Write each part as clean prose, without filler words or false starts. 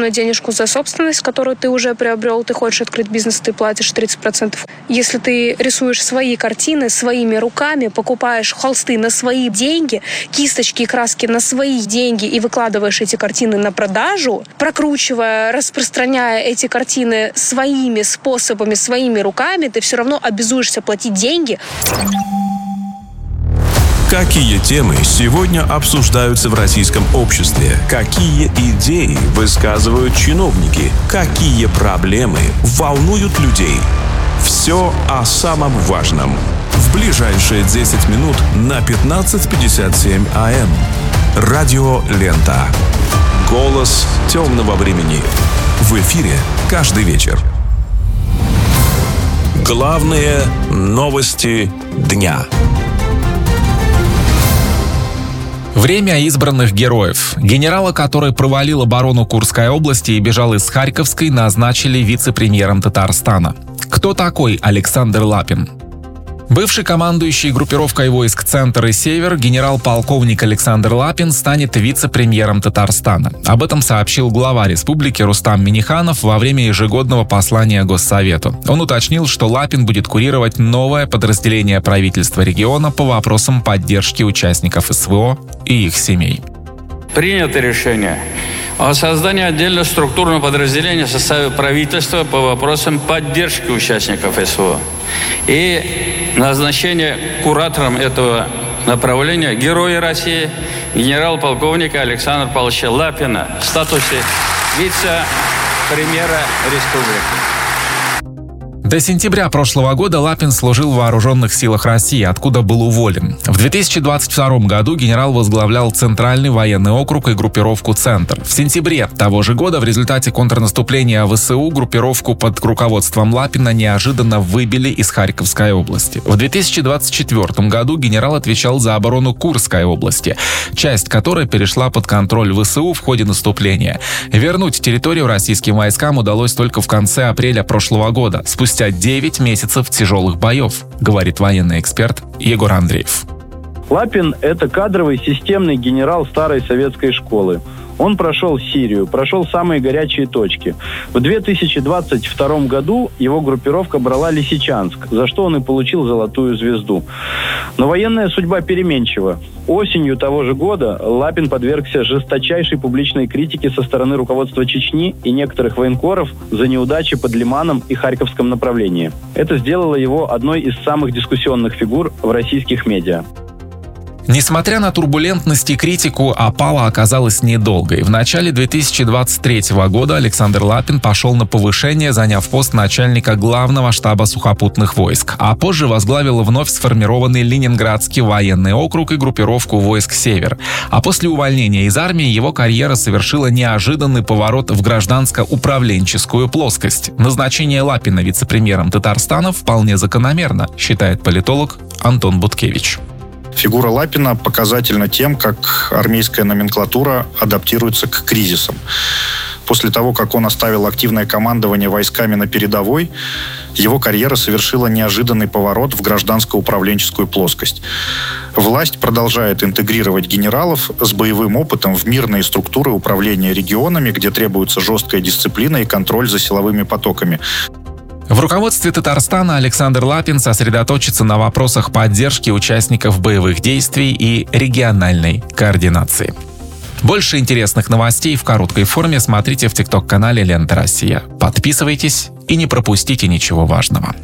огромную денежку за собственность, которую ты уже приобрел, ты хочешь открыть бизнес, ты платишь 30%. Если ты рисуешь свои картины своими руками, покупаешь холсты на свои деньги, кисточки и краски на свои деньги и выкладываешь эти картины на продажу, прокручивая, распространяя эти картины своими способами, своими руками, ты все равно обязуешься платить деньги. Какие темы сегодня обсуждаются в российском обществе? Какие идеи высказывают чиновники? Какие проблемы волнуют людей? Все о самом важном. В ближайшие 10 минут на 15:57 АМ. Радио Лента. Голос темного времени. В эфире каждый вечер. Главные новости дня. Время избранных героев. Генерала, который провалил оборону Курской области и бежал из Харьковской, назначили вице-премьером Татарстана. Кто такой Александр Лапин? Бывший командующий группировкой войск «Центр» и «Север» генерал-полковник Александр Лапин станет вице-премьером Татарстана. Об этом сообщил глава республики Рустам Минниханов во время ежегодного послания Госсовету. Он уточнил, что Лапин будет курировать новое подразделение правительства региона по вопросам поддержки участников СВО и их семей. Принято решение о создании отдельного структурного подразделения в составе правительства по вопросам поддержки участников СВО и назначение куратором этого направления Героя России генерал-полковника Александра Павловича Лапина в статусе вице-премьера республики. До сентября прошлого года Лапин служил в Вооруженных силах России, откуда был уволен. В 2022 году генерал возглавлял Центральный военный округ и группировку «Центр». В сентябре того же года в результате контрнаступления ВСУ группировку под руководством Лапина неожиданно выбили из Харьковской области. В 2024 году генерал отвечал за оборону Курской области, часть которой перешла под контроль ВСУ в ходе наступления. Вернуть территорию российским войскам удалось только в конце апреля прошлого года, спустя 9 месяцев тяжелых боев, говорит военный эксперт Егор Андреев. Лапин – это кадровый системный генерал старой советской школы. Он прошел Сирию, прошел самые горячие точки. В 2022 году его группировка брала Лисичанск, за что он и получил золотую звезду. Но военная судьба переменчива. Осенью того же года Лапин подвергся жесточайшей публичной критике со стороны руководства Чечни и некоторых военкоров за неудачи под Лиманом и Харьковском направлении. Это сделало его одной из самых дискуссионных фигур в российских медиа. Несмотря на турбулентность и критику, опала оказалась недолгой. В начале 2023 года Александр Лапин пошел на повышение, заняв пост начальника главного штаба сухопутных войск, а позже возглавил вновь сформированный Ленинградский военный округ и группировку войск «Север». А после увольнения из армии его карьера совершила неожиданный поворот в гражданско-управленческую плоскость. Назначение Лапина вице-премьером Татарстана вполне закономерно, считает политолог Антон Буткевич. Фигура Лапина показательна тем, как армейская номенклатура адаптируется к кризисам. После того, как он оставил активное командование войсками на передовой, его карьера совершила неожиданный поворот в гражданско-управленческую плоскость. Власть продолжает интегрировать генералов с боевым опытом в мирные структуры управления регионами, где требуется жесткая дисциплина и контроль за силовыми потоками. В руководстве Татарстана Александр Лапин сосредоточится на вопросах поддержки участников боевых действий и региональной координации. Больше интересных новостей в короткой форме смотрите в ТикТок-канале «Лента Россия». Подписывайтесь и не пропустите ничего важного.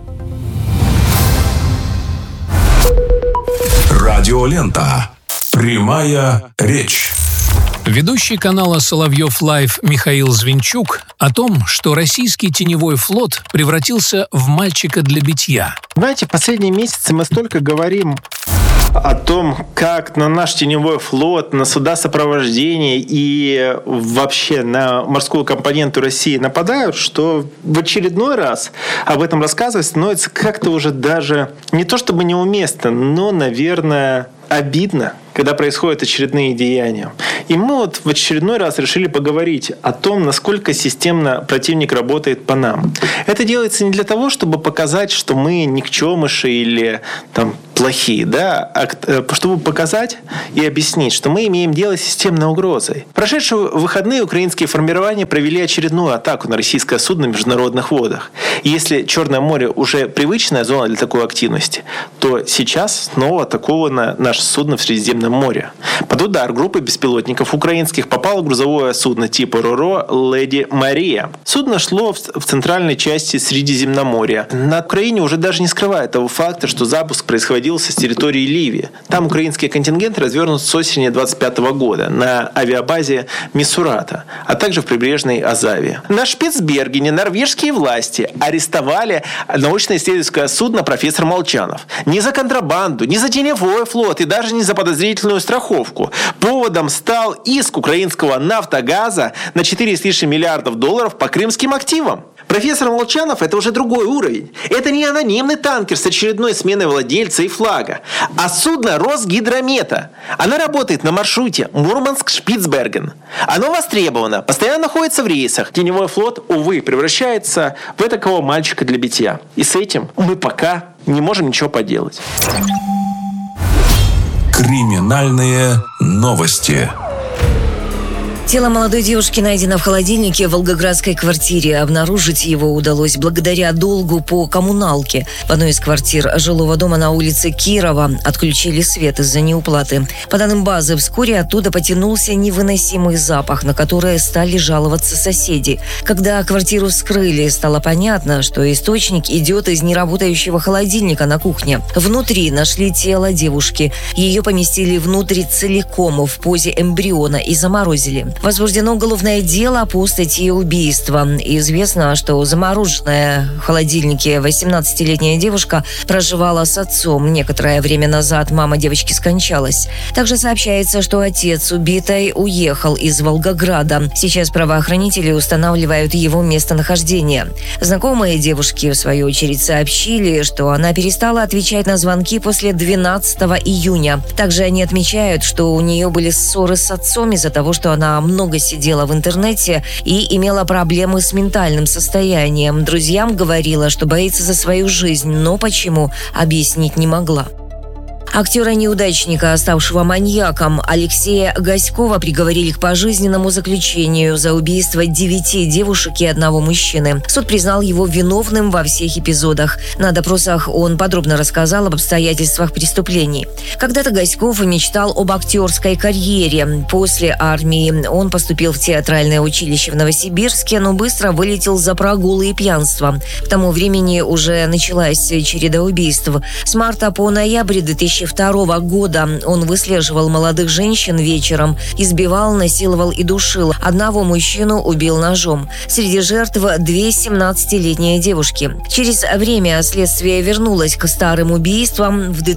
Радио Лента. Прямая речь. Ведущий канала «Соловьев Лайв» Михаил Звинчук о том, что российский теневой флот превратился в мальчика для битья. Знаете, последние месяцы мы столько говорим о том, как на наш теневой флот, на суда сопровождения и вообще на морскую компоненту России нападают, что в очередной раз об этом рассказывать становится как-то уже даже не то чтобы неуместно, но, наверное, обидно, когда происходят очередные деяния. И мы вот в очередной раз решили поговорить о том, насколько системно противник работает по нам. Это делается не для того, чтобы показать, что мы никчемыши или там плохие, да, а чтобы показать и объяснить, что мы имеем дело с системной угрозой. В прошедшие выходные украинские формирования провели очередную атаку на российское судно в международных водах. И если Черное море уже привычная зона для такой активности, то сейчас снова атаковано наше судно в Средиземном море. Под удар группы беспилотников украинских попало грузовое судно типа РОРО «Леди Мария». Судно шло в центральной части Средиземноморья. На Украине уже даже не скрывает того факта, что запуск происходил с территории Ливии. Там украинский контингент развернут с осени 2025 года на авиабазе Мисурата, а также в прибрежной Азавии. На Шпицбергене норвежские власти арестовали научно-исследовательское судно «Профессор Молчанов». Не за контрабанду, не за теневой флот и даже не за подозрительную страховку. Поводом стал иск украинского «Нафтогаза» на 4 с лишним миллиардов долларов по крымским активам. Профессор Молчанов – это уже другой уровень. Это не анонимный танкер с очередной сменой владельца и флага, а судно Росгидромета. Она работает на маршруте Мурманск-Шпицберген. Оно востребовано, постоянно находится в рейсах. Теневой флот, увы, превращается в этакого мальчика для битья. И с этим мы пока не можем ничего поделать. Криминальные новости. Тело молодой девушки найдено в холодильнике в волгоградской квартире. Обнаружить его удалось благодаря долгу по коммуналке. В одной из квартир жилого дома на улице Кирова отключили свет из-за неуплаты. По данным базы, вскоре оттуда потянулся невыносимый запах, на который стали жаловаться соседи. Когда квартиру вскрыли, стало понятно, что источник идет из неработающего холодильника на кухне. Внутри нашли тело девушки. Ее поместили внутрь целиком в позе эмбриона и заморозили. Возбуждено уголовное дело по статье убийства. Известно, что замороженная в холодильнике 18-летняя девушка проживала с отцом. Некоторое время назад мама девочки скончалась. Также сообщается, что отец убитой уехал из Волгограда. Сейчас правоохранители устанавливают его местонахождение. Знакомые девушки, в свою очередь, сообщили, что она перестала отвечать на звонки после 12 июня. Также они отмечают, что у нее были ссоры с отцом из-за того, что она много сидела в интернете и имела проблемы с ментальным состоянием. Друзьям говорила, что боится за свою жизнь, но почему, объяснить не могла. Актера-неудачника, ставшего маньяком, Алексея Гаськова приговорили к пожизненному заключению за убийство 9 девушек и 1 мужчины. Суд признал его виновным во всех эпизодах. На допросах он подробно рассказал об обстоятельствах преступлений. Когда-то Гаськов мечтал об актерской карьере. После армии он поступил в театральное училище в Новосибирске, но быстро вылетел за прогулы и пьянство. К тому времени уже началась череда убийств. С марта по ноябрь 2002 года он выслеживал молодых женщин вечером, избивал, насиловал и душил. 1 мужчину убил ножом. Среди жертв 2 17-летние девушки. Через время следствие вернулось к старым убийствам. В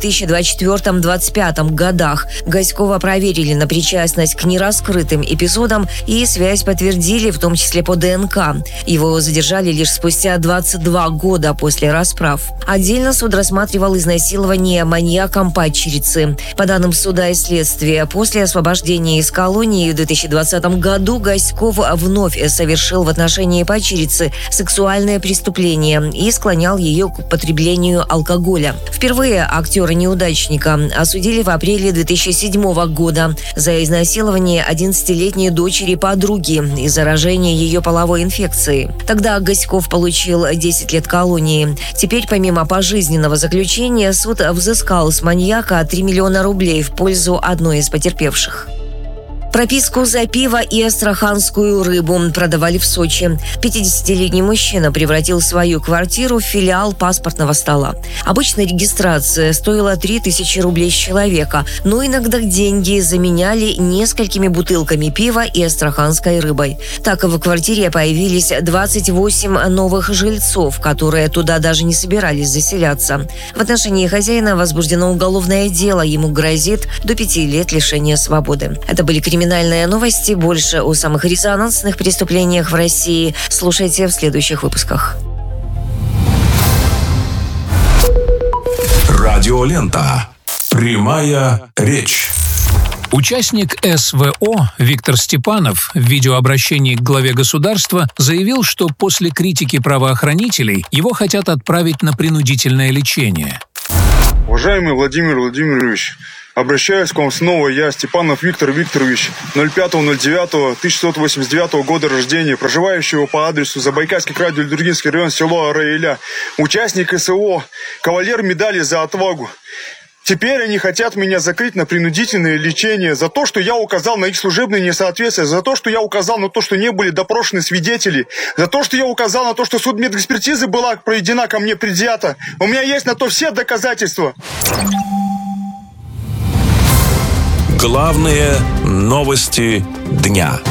2024-2025 годах Гаськова проверили на причастность к нераскрытым эпизодам и связь подтвердили, в том числе по ДНК. Его задержали лишь спустя 22 года после расправ. Отдельно суд рассматривал изнасилование маньяком падчерицы. По данным суда и следствия, после освобождения из колонии в 2020 году Гаськов вновь совершил в отношении падчерицы сексуальное преступление и склонял ее к употреблению алкоголя. Впервые актера-неудачника осудили в апреле 2007 года за изнасилование 11-летней дочери подруги и заражение ее половой инфекцией. Тогда Гаськов получил 10 лет колонии. Теперь, помимо пожизненного заключения, суд взыскал с маньяка 3 миллиона рублей в пользу одной из потерпевших. Прописку за пиво и астраханскую рыбу продавали в Сочи. 50-летний мужчина превратил свою квартиру в филиал паспортного стола. Обычная регистрация стоила 3000 рублей с человека, но иногда деньги заменяли несколькими бутылками пива и астраханской рыбой. Так в квартире появились 28 новых жильцов, которые туда даже не собирались заселяться. В отношении хозяина возбуждено уголовное дело. Ему грозит до 5 лет лишения свободы. Это были криминальные новости. Больше о самых резонансных преступлениях в России слушайте в следующих выпусках. Радиолента. Прямая речь. Участник СВО Виктор Степанов в видеообращении к главе государства заявил, что после критики правоохранителей его хотят отправить на принудительное лечение. Уважаемый Владимир Владимирович, обращаюсь к вам снова. Я, Степанов Виктор Викторович, 05.09.1689 года рождения, проживающего по адресу Забайкальский край, Дульдургинский район, село Араиля, участник СВО, кавалер медали за отвагу. Теперь они хотят меня закрыть на принудительное лечение за то, что я указал на их служебные несоответствия, за то, что я указал на то, что не были допрошены свидетели, за то, что я указал на то, что судмедэкспертиза была проведена, ко мне предвзято. У меня есть на то все доказательства. Главные новости дня.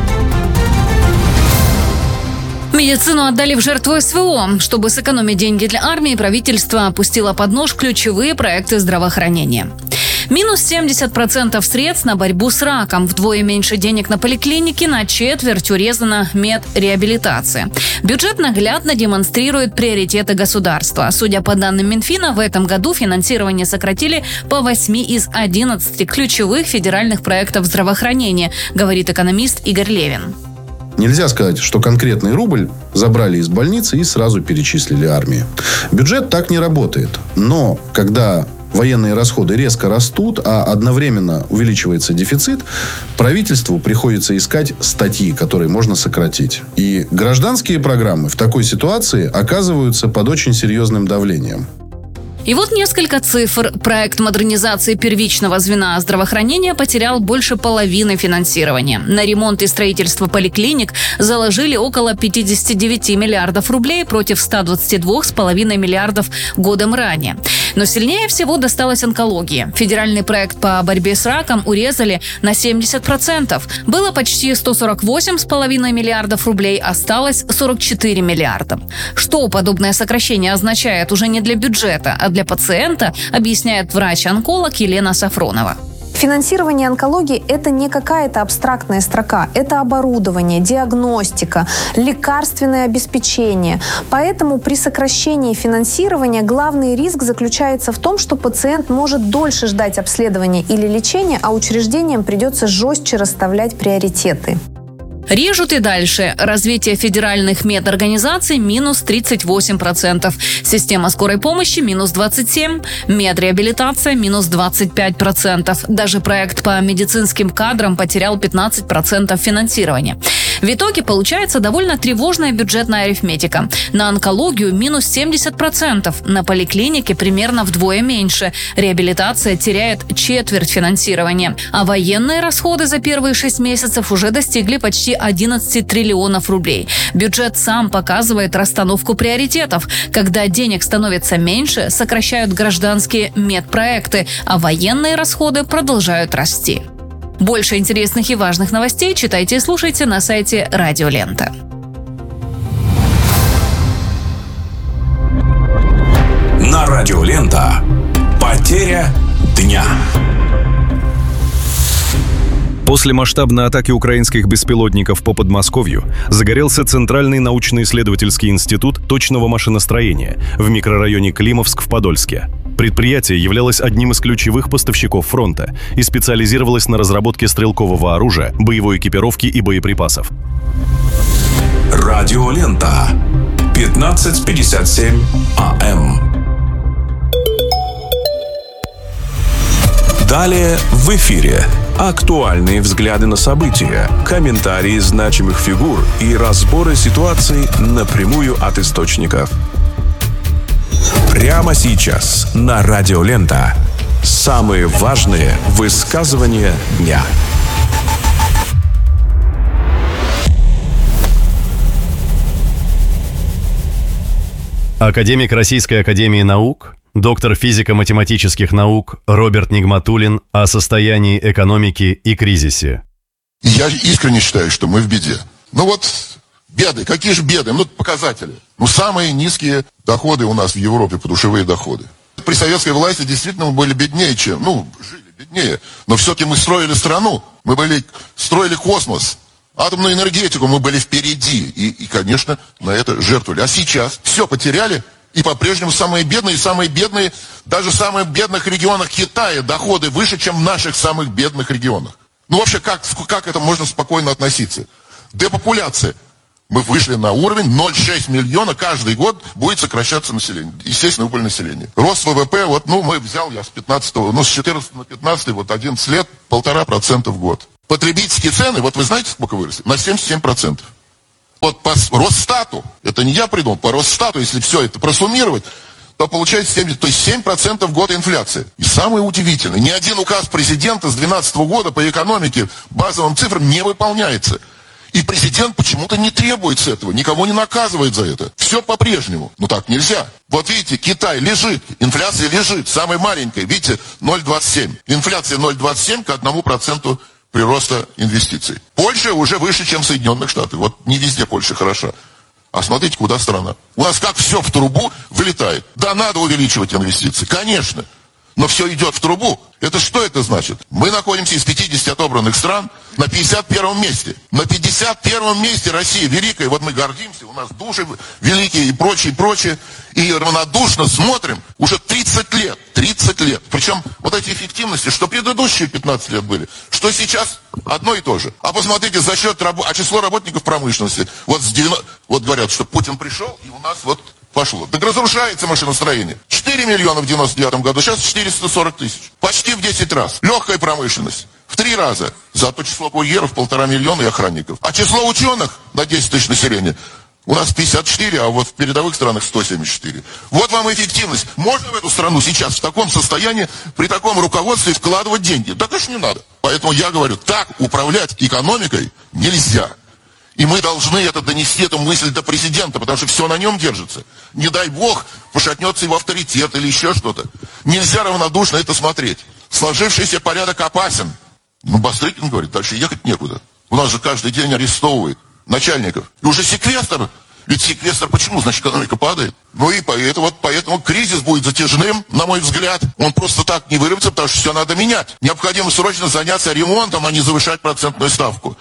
Медицину отдали в жертву СВО. Чтобы сэкономить деньги для армии, правительство опустило под нож ключевые проекты здравоохранения. Минус 70% средств на борьбу с раком. Вдвое меньше денег на поликлинике, на четверть урезана медреабилитация. Бюджет наглядно демонстрирует приоритеты государства. Судя по данным Минфина, в этом году финансирование сократили по 8 из 11 ключевых федеральных проектов здравоохранения, говорит экономист Игорь Левин. Нельзя сказать, что конкретный рубль забрали из больницы и сразу перечислили армии. Бюджет так не работает. Но когда военные расходы резко растут, а одновременно увеличивается дефицит, правительству приходится искать статьи, которые можно сократить. И гражданские программы в такой ситуации оказываются под очень серьезным давлением. И вот несколько цифр. Проект модернизации первичного звена здравоохранения потерял больше половины финансирования. На ремонт и строительство поликлиник заложили около 59 миллиардов рублей против 122,5 миллиардов годом ранее. Но сильнее всего досталось онкологии. Федеральный проект по борьбе с раком урезали на 70%. Было почти 148,5 миллиардов рублей, осталось 44 миллиарда. Что подобное сокращение означает уже не для бюджета, а для пациента, объясняет врач-онколог Елена Сафронова. Финансирование онкологии – это не какая-то абстрактная строка. Это оборудование, диагностика, лекарственное обеспечение. Поэтому при сокращении финансирования главный риск заключается в том, что пациент может дольше ждать обследования или лечения, а учреждениям придется жестче расставлять приоритеты. Режут и дальше. Развитие федеральных медорганизаций – минус 38%. Система скорой помощи – минус 27%. Медреабилитация – минус 25%. Даже проект по медицинским кадрам потерял 15% финансирования. В итоге получается довольно тревожная бюджетная арифметика. На онкологию – минус 70%. На поликлинике примерно вдвое меньше. Реабилитация теряет четверть финансирования. А военные расходы за первые 6 месяцев уже достигли почти 11 триллионов рублей. Бюджет сам показывает расстановку приоритетов. Когда денег становится меньше, сокращают гражданские медпроекты, а военные расходы продолжают расти. Больше интересных и важных новостей читайте и слушайте на сайте Радио Лента. На Радио Лента. Потеря дня. После масштабной атаки украинских беспилотников по Подмосковью загорелся Центральный научно-исследовательский институт точного машиностроения в микрорайоне Климовск в Подольске. Предприятие являлось одним из ключевых поставщиков фронта и специализировалось на разработке стрелкового оружия, боевой экипировки и боеприпасов. Радио Лента. 15:57 АМ. Далее в эфире актуальные взгляды на события, комментарии значимых фигур и разборы ситуаций напрямую от источников. Прямо сейчас на Радио Лента самые важные высказывания дня. Академик Российской академии наук, доктор физико-математических наук Роберт Нигматуллин о состоянии экономики и кризисе. Я искренне считаю, что мы в беде. Ну вот беды, какие же беды? Ну показатели. Ну самые низкие доходы у нас в Европе, подушевые доходы. При советской власти действительно мы были беднее, чем, жили беднее. Но все-таки мы строили страну, строили космос. Атомную энергетику мы были впереди. И, конечно, на это жертвовали. А сейчас все потеряли. И по-прежнему самые бедные, даже в самых бедных регионах Китая доходы выше, чем в наших самых бедных регионах. Ну вообще, как это можно спокойно относиться? Депопуляция. Мы вышли на уровень 0,6 миллиона каждый год будет сокращаться население. Естественно, убыль населения. Рост ВВП, я с 14 на 15, 11 лет, 1,5% в год. Потребительские цены, вы знаете, сколько выросли? На 77%. Вот по Росстату, это не я придумал, по Росстату, если все это просуммировать, то получается 7% в год инфляция. И самое удивительное, ни один указ президента с 2012 года по экономике базовым цифрам не выполняется. И президент почему-то не требует этого, никого не наказывает за это. Все по-прежнему. Так нельзя. Вот видите, Китай лежит, инфляция лежит, самая маленькая, видите, 0,27. Инфляция 0,27 к 1% прироста инвестиций. Польша уже выше, чем Соединенных Штатов. Не везде Польша хороша. А смотрите, куда страна. У нас как все в трубу вылетает. Да, надо увеличивать инвестиции, конечно. Но все идет в трубу. Это что это значит? Мы находимся из 50 отобранных стран на 51 месте. На 51 месте Россия великая. Мы гордимся, у нас души великие и прочее. И равнодушно смотрим уже 30 лет. 30 лет. Причем эти эффективности, что предыдущие 15 лет были, что сейчас одно и то же. А посмотрите, за счет число работников промышленности. Говорят, что Путин пришел, и у нас пошло. Так разрушается машиностроение. 4 миллиона в 99 году, сейчас 440 тысяч. Почти в 10 раз. Легкая промышленность. В 3 раза. Зато число курьеров 1,5 миллиона и охранников. А число ученых на 10 тысяч населения у нас 54, а в передовых странах 174. Вот вам эффективность. Можно в эту страну сейчас в таком состоянии, при таком руководстве вкладывать деньги? Да, конечно, не надо. Поэтому я говорю, так управлять экономикой нельзя. И мы должны донести эту мысль до президента, потому что все на нем держится. Не дай бог, пошатнется его авторитет или еще что-то. Нельзя равнодушно это смотреть. Сложившийся порядок опасен. Бастрыкин говорит, дальше ехать некуда. У нас же каждый день арестовывают начальников. И уже секвестр. Ведь секвестр почему? Значит, экономика падает. И поэтому кризис будет затяжным, на мой взгляд. Он просто так не вырвется, потому что все надо менять. Необходимо срочно заняться ремонтом, а не завышать процентную ставку.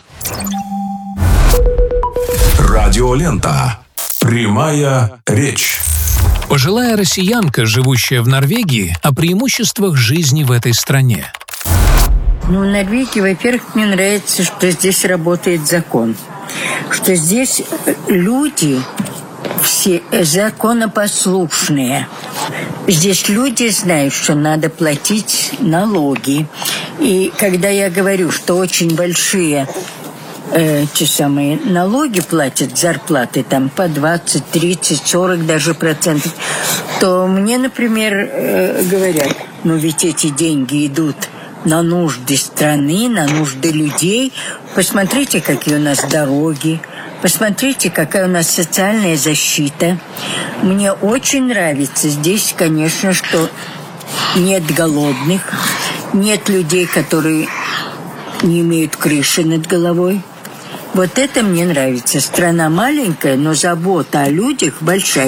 Радиолента. Прямая речь. Пожилая россиянка, живущая в Норвегии, о преимуществах жизни в этой стране. В Норвегии, во-первых, мне нравится, что здесь работает закон. Что здесь люди все законопослушные. Здесь люди знают, что надо платить налоги. И когда я говорю, что очень большие те самые налоги платят, зарплаты там по 20, 30, 40 даже процентов, то мне, например, говорят, ведь эти деньги идут на нужды страны, на нужды людей. Посмотрите, какие у нас дороги, посмотрите, какая у нас социальная защита. Мне очень нравится здесь, конечно, что нет голодных, нет людей, которые не имеют крыши над головой. Вот это мне нравится. Страна маленькая, но забота о людях большая.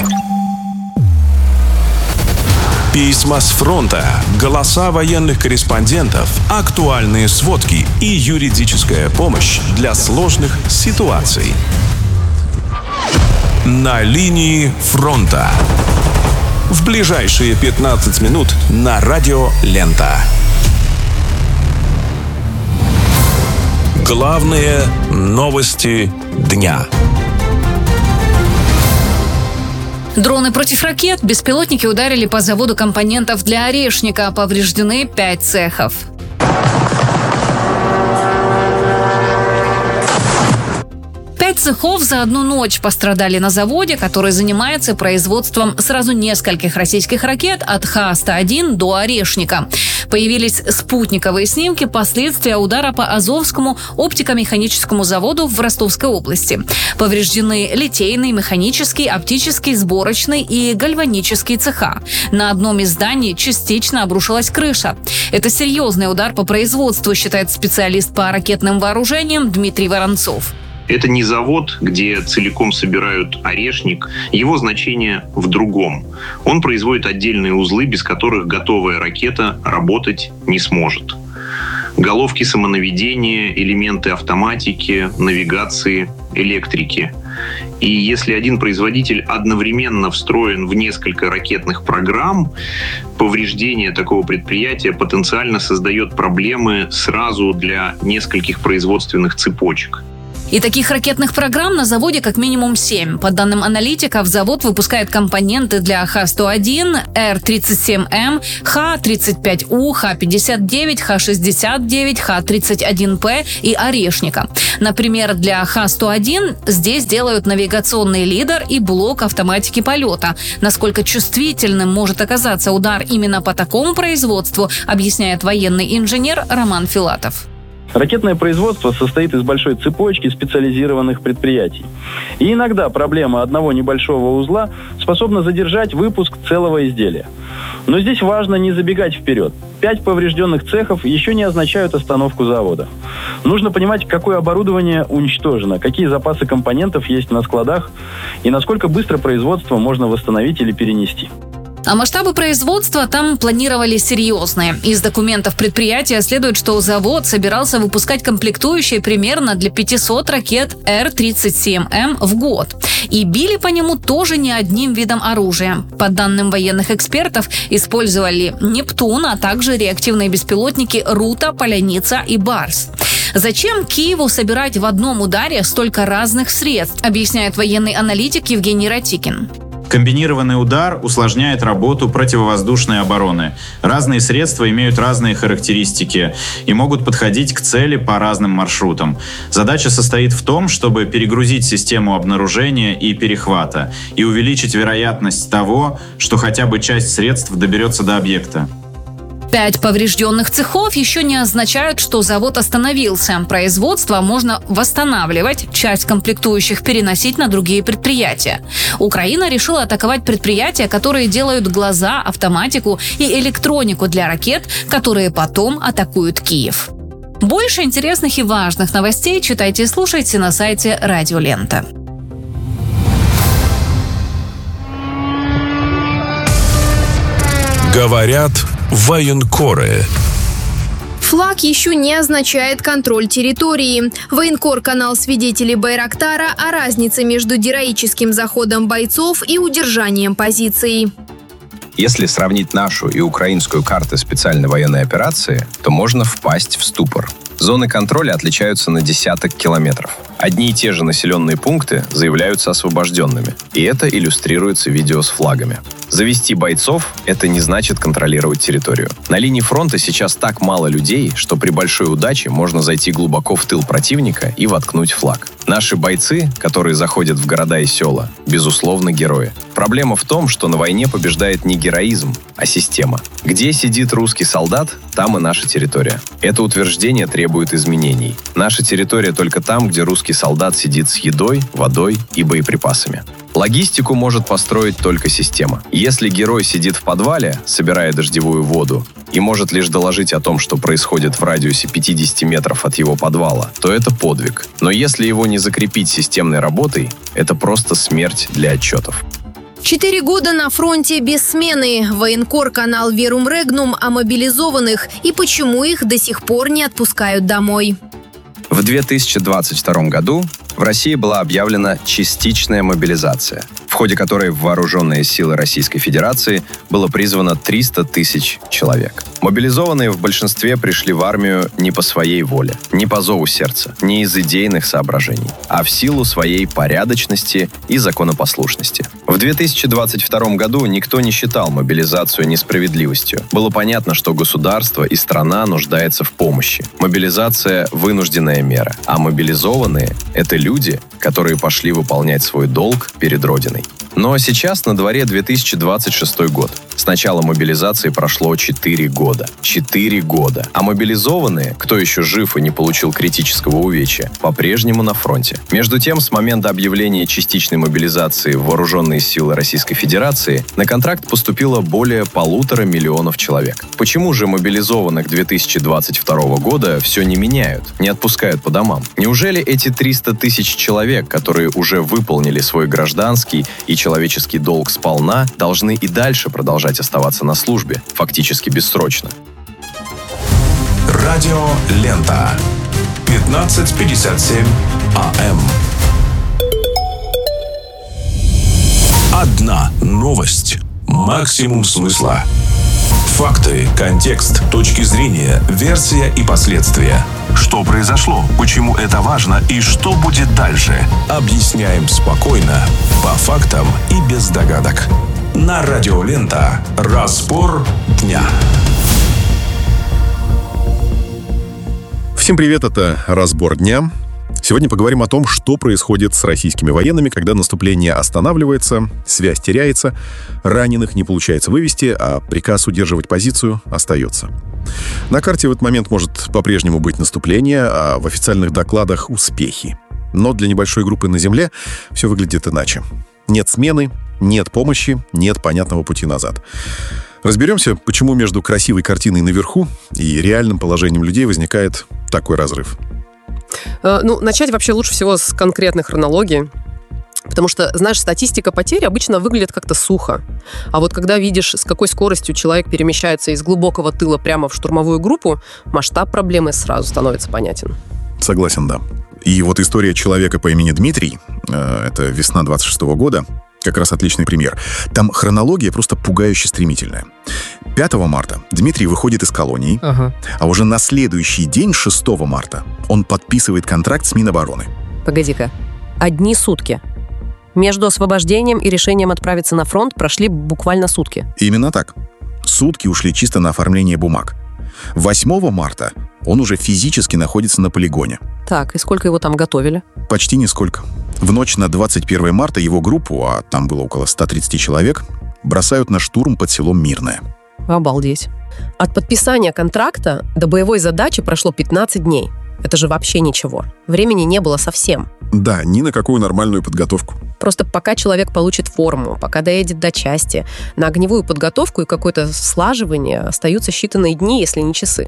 Письма с фронта, голоса военных корреспондентов, актуальные сводки и юридическая помощь для сложных ситуаций. На линии фронта. В ближайшие 15 минут на радио «Лента». Главные новости дня. Дроны против ракет. Беспилотники ударили по заводу компонентов для орешника. Повреждены 5 цехов. Цехов за одну ночь пострадали на заводе, который занимается производством сразу нескольких российских ракет от Х-101 до Орешника. Появились спутниковые снимки последствия удара по Азовскому оптико-механическому заводу в Ростовской области. Повреждены литейный, механический, оптический, сборочный и гальванический цеха. На одном из зданий частично обрушилась крыша. Это серьезный удар по производству, считает специалист по ракетным вооружениям Дмитрий Воронцов. Это не завод, где целиком собирают орешник. Его значение в другом. Он производит отдельные узлы, без которых готовая ракета работать не сможет. Головки самонаведения, элементы автоматики, навигации, электрики. И если один производитель одновременно встроен в несколько ракетных программ, повреждение такого предприятия потенциально создает проблемы сразу для нескольких производственных цепочек. И таких ракетных программ на заводе как минимум 7. По данным аналитиков, завод выпускает компоненты для Х-101, Р-37М, Х-35У, Х-59, Х-69, Х-31П и Орешника. Например, для Х-101 здесь делают навигационный лидер и блок автоматики полета. Насколько чувствительным может оказаться удар именно по такому производству, объясняет военный инженер Роман Филатов. Ракетное производство состоит из большой цепочки специализированных предприятий. И иногда проблема одного небольшого узла способна задержать выпуск целого изделия. Но здесь важно не забегать вперед. 5 поврежденных цехов еще не означают остановку завода. Нужно понимать, какое оборудование уничтожено, какие запасы компонентов есть на складах и насколько быстро производство можно восстановить или перенести. А масштабы производства там планировали серьезные. Из документов предприятия следует, что завод собирался выпускать комплектующие примерно для 500 ракет Р-37М в год. И били по нему тоже не одним видом оружия. По данным военных экспертов, использовали «Нептун», а также реактивные беспилотники «Рута», «Поляница» и «Барс». Зачем Киеву собирать в одном ударе столько разных средств, объясняет военный аналитик Евгений Ратикин. Комбинированный удар усложняет работу противовоздушной обороны. Разные средства имеют разные характеристики и могут подходить к цели по разным маршрутам. Задача состоит в том, чтобы перегрузить систему обнаружения и перехвата и увеличить вероятность того, что хотя бы часть средств доберется до объекта. 5 поврежденных цехов еще не означают, что завод остановился. Производство можно восстанавливать, часть комплектующих переносить на другие предприятия. Украина решила атаковать предприятия, которые делают глаза, автоматику и электронику для ракет, которые потом атакуют Киев. Больше интересных и важных новостей читайте и слушайте на сайте Радио Лента. Говорят военкоры. Флаг еще не означает контроль территории. Военкор-канал свидетелей Байрактара о разнице между героическим заходом бойцов и удержанием позиций. Если сравнить нашу и украинскую карты специальной военной операции, то можно впасть в ступор. Зоны контроля отличаются на десяток километров. Одни и те же населенные пункты заявляются освобожденными, и это иллюстрируется видео с флагами. Завести бойцов – это не значит контролировать территорию. На линии фронта сейчас так мало людей, что при большой удаче можно зайти глубоко в тыл противника и воткнуть флаг. Наши бойцы, которые заходят в города и села, безусловно, герои. Проблема в том, что на войне побеждает не героизм, а система. Где сидит русский солдат, там и наша территория. Это утверждение требует изменений. Наша территория только там, где русский солдат сидит с едой, водой и боеприпасами. Логистику может построить только система. Если герой сидит в подвале, собирая дождевую воду, и может лишь доложить о том, что происходит в радиусе 50 метров от его подвала, то это подвиг. Но если его не закрепить системной работой, это просто смерть для отчетов. 4 года на фронте без смены. Военкор-канал Verum Regnum о мобилизованных и почему их до сих пор не отпускают домой. В 2022 году в России была объявлена частичная мобилизация, в ходе которой в вооруженные силы Российской Федерации было призвано 300 тысяч человек. Мобилизованные в большинстве пришли в армию не по своей воле, не по зову сердца, не из идейных соображений, а в силу своей порядочности и законопослушности. В 2022 году никто не считал мобилизацию несправедливостью. Было понятно, что государство и страна нуждаются в помощи. Мобилизация – вынужденная мера, а мобилизованные – это люди, которые пошли выполнять свой долг перед Родиной. Но сейчас на дворе 2026 год. С начала мобилизации прошло 4 года. 4 года. А мобилизованные, кто еще жив и не получил критического увечья, по-прежнему на фронте. Между тем, с момента объявления частичной мобилизации в вооруженные силы Российской Федерации на контракт поступило более 1,5 миллиона человек. Почему же мобилизованных 2022 года все не меняют, не отпускают по домам? Неужели эти 300 тысяч человек, которые уже выполнили свой гражданский и человеческий долг сполна, должны и дальше продолжать оставаться на службе, фактически бессрочно? Радио Лента. 15:57 АМ. Одна новость. Максимум смысла. Факты, контекст, точки зрения, версия и последствия. Что произошло, почему это важно и что будет дальше, объясняем спокойно, по фактам и без догадок. На Радио Лента. Разбор дня. Всем привет, это «Разбор дня». Сегодня поговорим о том, что происходит с российскими военными, когда наступление останавливается, связь теряется, раненых не получается вывести, а приказ удерживать позицию остается. На карте в этот момент может по-прежнему быть наступление, а в официальных докладах — успехи. Но для небольшой группы на земле все выглядит иначе. Нет смены, нет помощи, нет понятного пути назад. Разберемся, почему между красивой картиной наверху и реальным положением людей возникает такой разрыв. Начать вообще лучше всего с конкретной хронологии. Потому что, знаешь, статистика потерь обычно выглядит как-то сухо. А вот когда видишь, с какой скоростью человек перемещается из глубокого тыла прямо в штурмовую группу, масштаб проблемы сразу становится понятен. Согласен, да. И вот история человека по имени Дмитрий, это весна 26-го года, как раз отличный пример. Там хронология просто пугающе стремительная. 5 марта Дмитрий выходит из колонии, а уже на следующий день, 6 марта, он подписывает контракт с Минобороны. Погоди-ка, одни сутки. Между освобождением и решением отправиться на фронт прошли буквально сутки. Именно так. Сутки ушли чисто на оформление бумаг. 8 марта он уже физически находится на полигоне. Так, и сколько его там готовили? Почти нисколько. В ночь на 21 марта его группу, а там было около 130 человек, бросают на штурм под селом Мирное. Обалдеть. От подписания контракта до боевой задачи прошло 15 дней. Это же вообще ничего. Времени не было совсем. Да, ни на какую нормальную подготовку. Просто пока человек получит форму, пока доедет до части, на огневую подготовку и какое-то слаживание остаются считанные дни, если не часы.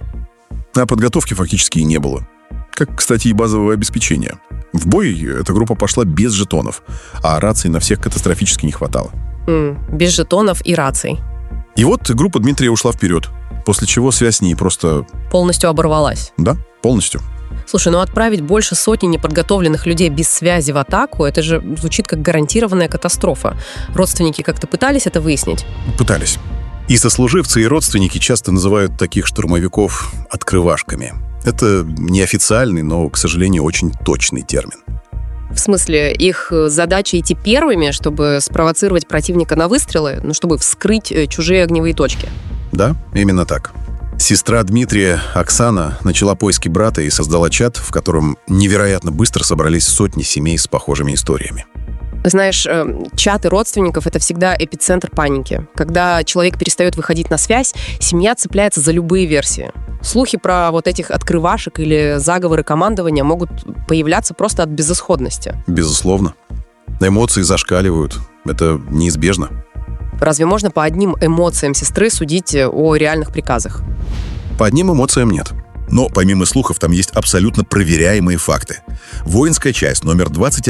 А подготовки фактически и не было. Как, кстати, и базовое обеспечение. В бой эта группа пошла без жетонов, а раций на всех катастрофически не хватало. Без жетонов и раций. И вот группа Дмитрия ушла вперед, после чего связь с ней просто... Полностью оборвалась. Да, полностью. Слушай, отправить больше сотни неподготовленных людей без связи в атаку, это же звучит как гарантированная катастрофа. Родственники как-то пытались это выяснить? Пытались. И сослуживцы, и родственники часто называют таких штурмовиков «открывашками». Это неофициальный, но, к сожалению, очень точный термин. В смысле, их задача идти первыми, чтобы спровоцировать противника на выстрелы, чтобы вскрыть чужие огневые точки? Да, именно так. Сестра Дмитрия, Оксана, начала поиски брата и создала чат, в котором невероятно быстро собрались сотни семей с похожими историями. Знаешь, чаты родственников — это всегда эпицентр паники. Когда человек перестает выходить на связь, семья цепляется за любые версии. Слухи про вот этих открывашек или заговоры командования могут появляться просто от безысходности. Безусловно. Эмоции зашкаливают. Это неизбежно. Разве можно по одним эмоциям сестры судить о реальных приказах? По одним эмоциям нет. Но помимо слухов там есть абсолютно проверяемые факты. Воинская часть номер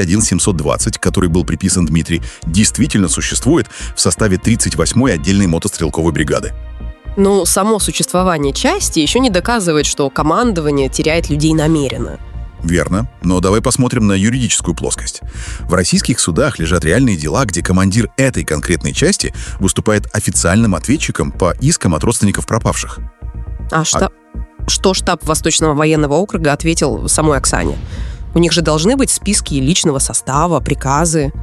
21720, который был приписан Дмитрий, действительно существует в составе 38-й отдельной мотострелковой бригады. Само существование части еще не доказывает, что командование теряет людей намеренно. Верно, но давай посмотрим на юридическую плоскость. В российских судах лежат реальные дела, где командир этой конкретной части выступает официальным ответчиком по искам от родственников пропавших. Что штаб Восточного военного округа ответил самой Оксане? У них же должны быть списки личного состава, приказы.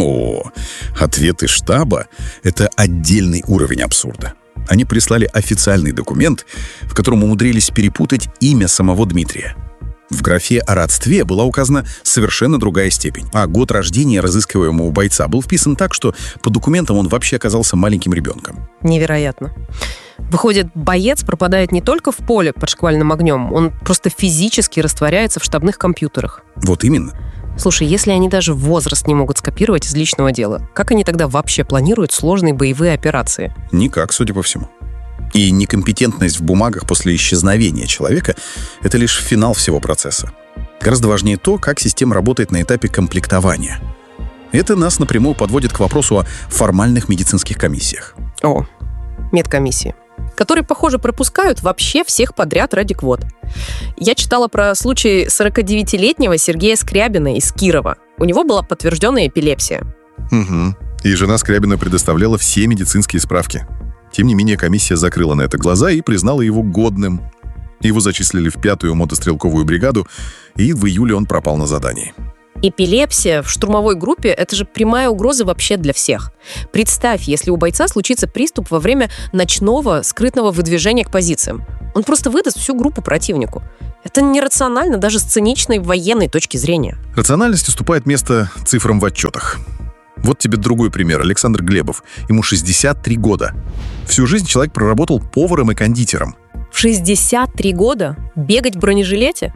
Ответы штаба — это отдельный уровень абсурда. Они прислали официальный документ, в котором умудрились перепутать имя самого Дмитрия. В графе о родстве была указана совершенно другая степень, а год рождения разыскиваемого бойца был вписан так, что по документам он вообще оказался маленьким ребенком. Невероятно. Выходит, боец пропадает не только в поле под шквальным огнем, он просто физически растворяется в штабных компьютерах. Вот именно. Слушай, если они даже возраст не могут скопировать из личного дела, как они тогда вообще планируют сложные боевые операции? Никак, судя по всему. И некомпетентность в бумагах после исчезновения человека — это лишь финал всего процесса. Гораздо важнее то, как система работает на этапе комплектования. Это нас напрямую подводит к вопросу о формальных медицинских комиссиях. Медкомиссии, которые, похоже, пропускают вообще всех подряд ради квот. Я читала про случай 49-летнего Сергея Скрябина из Кирова. У него была подтвержденная эпилепсия. И жена Скрябина предоставляла все медицинские справки. Тем не менее, комиссия закрыла на это глаза и признала его годным. Его зачислили в 5-ю мотострелковую бригаду, и в июле он пропал на задании. Эпилепсия в штурмовой группе – это же прямая угроза вообще для всех. Представь, если у бойца случится приступ во время ночного скрытного выдвижения к позициям. Он просто выдаст всю группу противнику. Это нерационально даже с циничной военной точки зрения. Рациональность уступает место цифрам в отчетах. Вот тебе другой пример. Александр Глебов. Ему 63 года. Всю жизнь человек проработал поваром и кондитером. В 63 года? Бегать в бронежилете?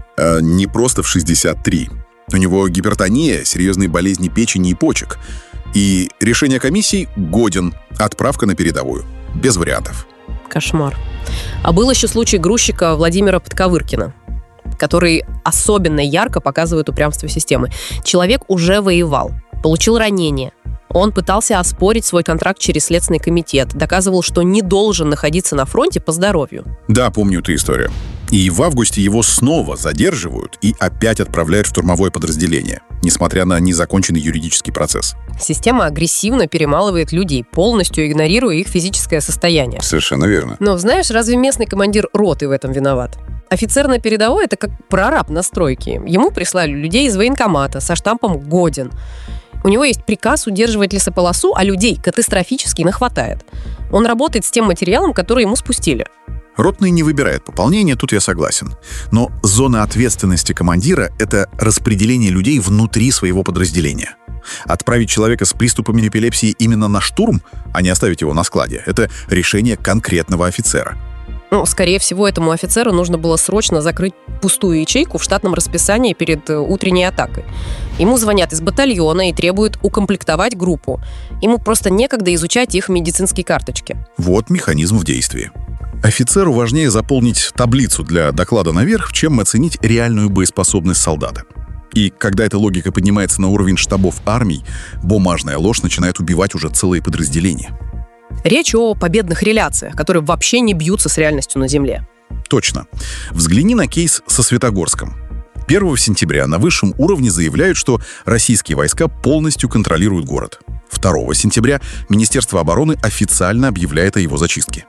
Не просто в 63. У него гипертония, серьезные болезни печени и почек. И решение комиссии годен. Отправка на передовую. Без вариантов. Кошмар. А был еще случай грузчика Владимира Подковыркина, который особенно ярко показывает упрямство системы. Человек уже воевал, получил ранение. Он пытался оспорить свой контракт через Следственный комитет, доказывал, что не должен находиться на фронте по здоровью. Да, помню эту историю. И в августе его снова задерживают и опять отправляют в штурмовое подразделение, несмотря на незаконченный юридический процесс. Система агрессивно перемалывает людей, полностью игнорируя их физическое состояние. Совершенно верно. Но знаешь, разве местный командир роты в этом виноват? Офицер на передовой – это как прораб на стройке. Ему прислали людей из военкомата со штампом «Годен». У него есть приказ удерживать лесополосу, а людей катастрофически нахватает. Он работает с тем материалом, который ему спустили. Ротный не выбирает пополнение, тут я согласен. Но зона ответственности командира – это распределение людей внутри своего подразделения. Отправить человека с приступами эпилепсии именно на штурм, а не оставить его на складе – это решение конкретного офицера. Скорее всего, этому офицеру нужно было срочно закрыть пустую ячейку в штатном расписании перед утренней атакой. Ему звонят из батальона и требуют укомплектовать группу. Ему просто некогда изучать их медицинские карточки. Вот механизм в действии. Офицеру важнее заполнить таблицу для доклада наверх, чем оценить реальную боеспособность солдата. И когда эта логика поднимается на уровень штабов армий, бумажная ложь начинает убивать уже целые подразделения. Речь о победных реляциях, которые вообще не бьются с реальностью на земле. Точно. Взгляни на кейс со Светогорском. 1 сентября на высшем уровне заявляют, что российские войска полностью контролируют город. 2 сентября Министерство обороны официально объявляет о его зачистке.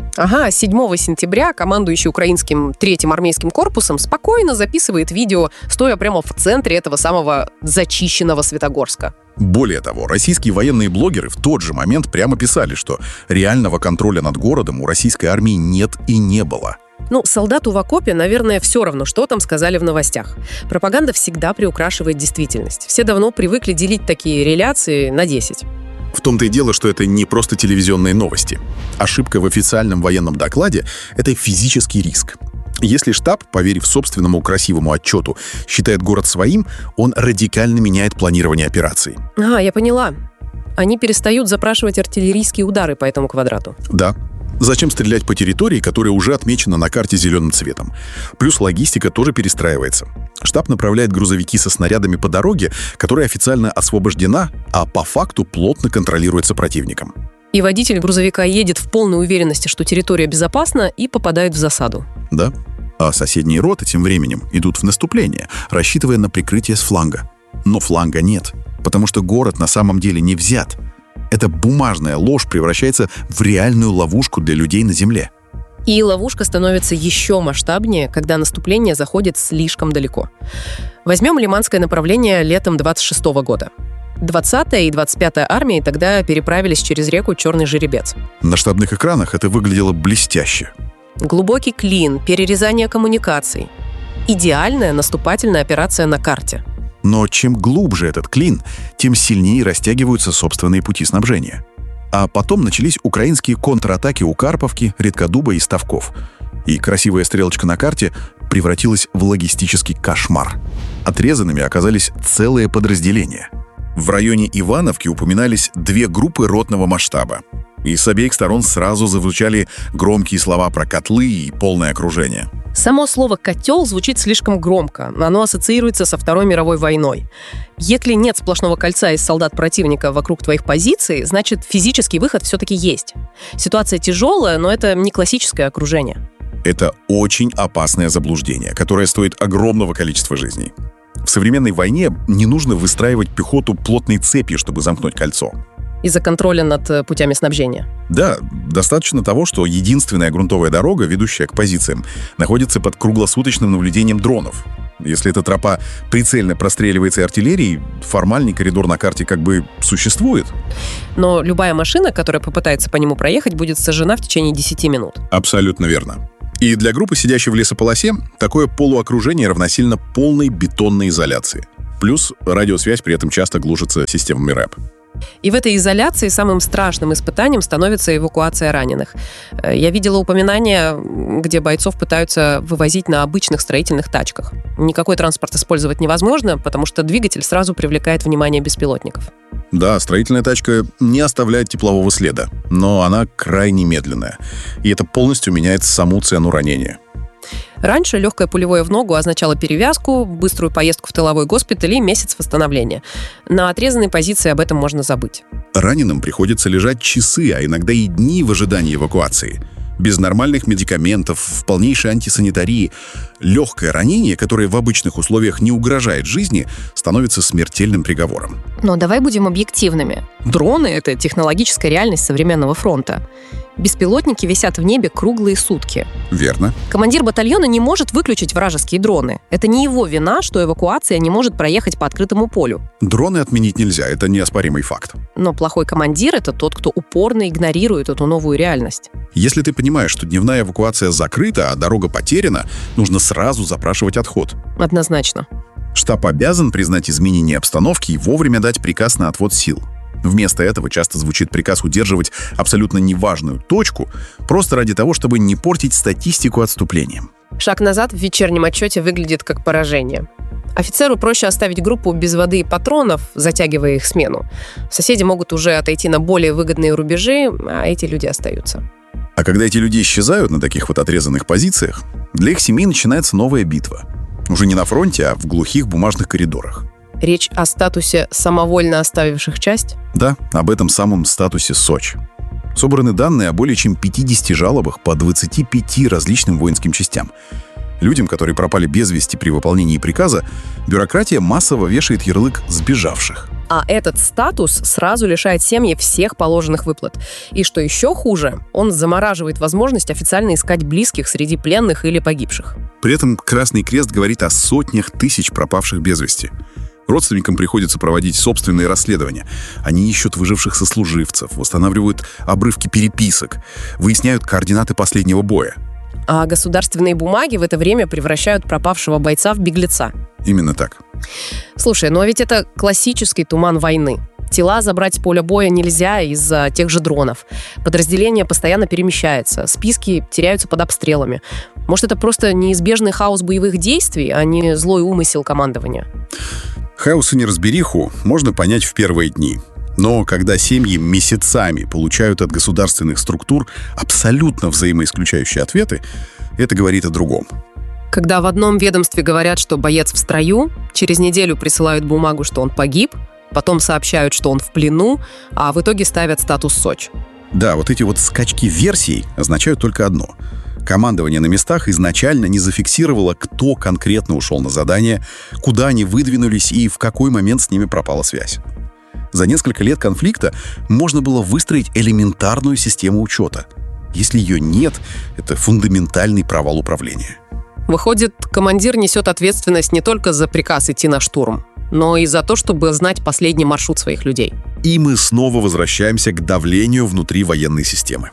7 сентября командующий украинским 3-м армейским корпусом спокойно записывает видео, стоя прямо в центре этого самого зачищенного Светогорска. Более того, российские военные блогеры в тот же момент прямо писали, что реального контроля над городом у российской армии нет и не было. Солдату в окопе, наверное, все равно, что там сказали в новостях. Пропаганда всегда приукрашивает действительность. Все давно привыкли делить такие реляции на 10. В том-то и дело, что это не просто телевизионные новости. Ошибка в официальном военном докладе – это физический риск. Если штаб, поверив собственному красивому отчету, считает город своим, он радикально меняет планирование операций. Я поняла. Они перестают запрашивать артиллерийские удары по этому квадрату. Да. Зачем стрелять по территории, которая уже отмечена на карте зеленым цветом? Плюс логистика тоже перестраивается. Штаб направляет грузовики со снарядами по дороге, которая официально освобождена, а по факту плотно контролируется противником. И водитель грузовика едет в полной уверенности, что территория безопасна, и попадает в засаду. Да. А соседние роты тем временем идут в наступление, рассчитывая на прикрытие с фланга. Но фланга нет, потому что город на самом деле не взят. Эта бумажная ложь превращается в реальную ловушку для людей на земле. И ловушка становится еще масштабнее, когда наступление заходит слишком далеко. Возьмем Лиманское направление летом 26 года. 20-я и 25-я армии тогда переправились через реку Черный Жеребец. На штабных экранах это выглядело блестяще. Глубокий клин, перерезание коммуникаций. Идеальная наступательная операция на карте. Но чем глубже этот клин, тем сильнее растягиваются собственные пути снабжения. А потом начались украинские контратаки у Карповки, Редкодуба и Ставков. И красивая стрелочка на карте превратилась в логистический кошмар. Отрезанными оказались целые подразделения. В районе Ивановки упоминались 2 группы ротного масштаба. И с обеих сторон сразу зазвучали громкие слова про котлы и полное окружение. Само слово «котел» звучит слишком громко. Оно ассоциируется со Второй мировой войной. Если нет сплошного кольца из солдат противника вокруг твоих позиций, значит, физический выход все-таки есть. Ситуация тяжелая, но это не классическое окружение. Это очень опасное заблуждение, которое стоит огромного количества жизней. В современной войне не нужно выстраивать пехоту плотной цепью, чтобы замкнуть кольцо. из-за контроля над путями снабжения? Да, достаточно того, что единственная грунтовая дорога, ведущая к позициям, находится под круглосуточным наблюдением дронов. Если эта тропа прицельно простреливается артиллерией, формальный коридор на карте как бы существует. Но любая машина, которая попытается по нему проехать, будет сожжена в течение 10 минут. Абсолютно верно. И для группы, сидящей в лесополосе, такое полуокружение равносильно полной бетонной изоляции. Плюс радиосвязь при этом часто глушится системами РЭП. И в этой изоляции самым страшным испытанием становится эвакуация раненых. Я видела упоминания, где бойцов пытаются вывозить на обычных строительных тачках. Никакой транспорт использовать невозможно, потому что двигатель сразу привлекает внимание беспилотников. Да, строительная тачка не оставляет теплового следа, но она крайне медленная. И это полностью меняет саму цену ранения. Раньше легкое пулевое в ногу означало перевязку, быструю поездку в тыловой госпиталь и месяц восстановления. На отрезанной позиции об этом можно забыть. Раненым приходится лежать часы, а иногда и дни в ожидании эвакуации. Без нормальных медикаментов, в полнейшей антисанитарии. Легкое ранение, которое в обычных условиях не угрожает жизни, становится смертельным приговором. Но давай будем объективными. Дроны — это технологическая реальность современного фронта. Беспилотники висят в небе круглые сутки. Верно. Командир батальона не может выключить вражеские дроны. Это не его вина, что эвакуация не может проехать по открытому полю. Дроны отменить нельзя, это неоспоримый факт. Но плохой командир — это тот, кто упорно игнорирует эту новую реальность. Если ты понимаешь, что дневная эвакуация закрыта, а дорога потеряна, нужно сразу запрашивать отход. Однозначно. Штаб обязан признать изменение обстановки и вовремя дать приказ на отвод сил. Вместо этого часто звучит приказ удерживать абсолютно неважную точку, просто ради того, чтобы не портить статистику отступлением. Шаг назад в вечернем отчете выглядит как поражение. Офицеру проще оставить группу без воды и патронов, затягивая их смену. Соседи могут уже отойти на более выгодные рубежи, а эти люди остаются. А когда эти люди исчезают на таких вот отрезанных позициях, для их семей начинается новая битва. Уже не на фронте, а в глухих бумажных коридорах. Речь о статусе самовольно оставивших часть? Да, об этом самом статусе СОЧ. Собраны данные о более чем 50 жалобах по 25 различным воинским частям. Людям, которые пропали без вести при выполнении приказа, бюрократия массово вешает ярлык «сбежавших». А этот статус сразу лишает семьи всех положенных выплат. И что еще хуже, он замораживает возможность официально искать близких среди пленных или погибших. При этом Красный Крест говорит о сотнях тысяч пропавших без вести. Родственникам приходится проводить собственные расследования. Они ищут выживших сослуживцев, восстанавливают обрывки переписок, выясняют координаты последнего боя. А государственные бумаги в это время превращают пропавшего бойца в беглеца. Именно так. Слушай, но ведь это классический туман войны. Тела забрать с поля боя нельзя из-за тех же дронов. Подразделение постоянно перемещается, списки теряются под обстрелами. Может, это просто неизбежный хаос боевых действий, а не злой умысел командования? Хаос и неразбериху можно понять в первые дни. Но когда семьи месяцами получают от государственных структур абсолютно взаимоисключающие ответы, это говорит о другом. Когда в одном ведомстве говорят, что боец в строю, через неделю присылают бумагу, что он погиб, потом сообщают, что он в плену, а в итоге ставят статус СОЧ. Да, вот эти вот скачки версий означают только одно. Командование на местах изначально не зафиксировало, кто конкретно ушел на задание, куда они выдвинулись и в какой момент с ними пропала связь. За несколько лет конфликта можно было выстроить элементарную систему учета. Если ее нет, это фундаментальный провал управления. Выходит, командир несет ответственность не только за приказ идти на штурм, но и за то, чтобы знать последний маршрут своих людей. И мы снова возвращаемся к давлению внутри военной системы.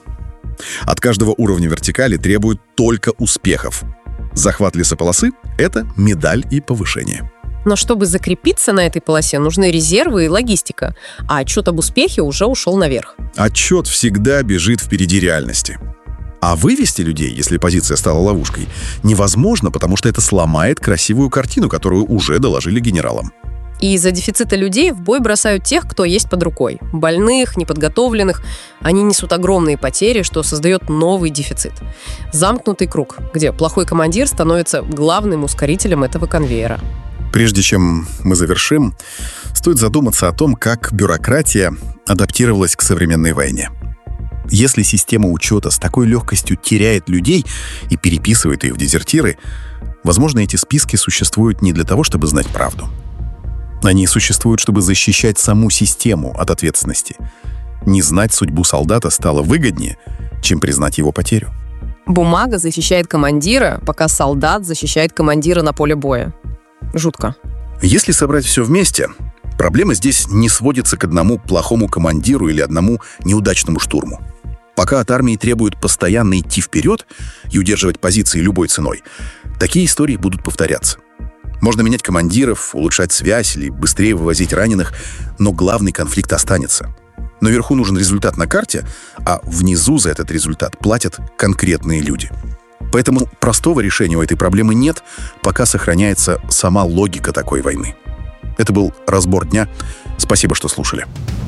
От каждого уровня вертикали требуют только успехов. Захват лесополосы — это медаль и повышение. Но чтобы закрепиться на этой полосе, нужны резервы и логистика, а отчет об успехе уже ушел наверх. Отчет всегда бежит впереди реальности. А вывести людей, если позиция стала ловушкой, невозможно, потому что это сломает красивую картину, которую уже доложили генералам. И из-за дефицита людей в бой бросают тех, кто есть под рукой. Больных, неподготовленных. Они несут огромные потери, что создает новый дефицит. Замкнутый круг, где плохой командир становится главным ускорителем этого конвейера. Прежде чем мы завершим, стоит задуматься о том, как бюрократия адаптировалась к современной войне. Если система учета с такой легкостью теряет людей и переписывает их в дезертиры, возможно, эти списки существуют не для того, чтобы знать правду. Они существуют, чтобы защищать саму систему от ответственности. Не знать судьбу солдата стало выгоднее, чем признать его потерю. Бумага защищает командира, пока солдат защищает командира на поле боя. Жутко. Если собрать все вместе, проблема здесь не сводится к одному плохому командиру или одному неудачному штурму. Пока от армии требуют постоянно идти вперед и удерживать позиции любой ценой, такие истории будут повторяться. Можно менять командиров, улучшать связь или быстрее вывозить раненых, но главный конфликт останется. Наверху нужен результат на карте, а внизу за этот результат платят конкретные люди. Поэтому простого решения у этой проблемы нет, пока сохраняется сама логика такой войны. Это был «Разбор дня». Спасибо, что слушали.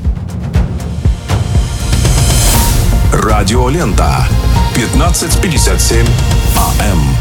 Радиолента. 15:57 АМ.